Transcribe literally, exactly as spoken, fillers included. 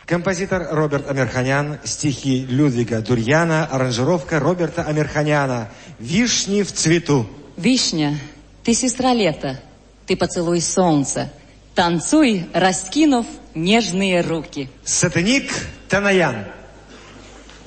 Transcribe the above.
Композитор Роберт Амирханян, стихи Людвига Дурьяна, аранжировка Роберта Амирханяна. «Вишни в цвету». Вишня, ты сестра лета, ты поцелуй солнца, танцуй, раскинув нежные руки. Сатаник Танаян.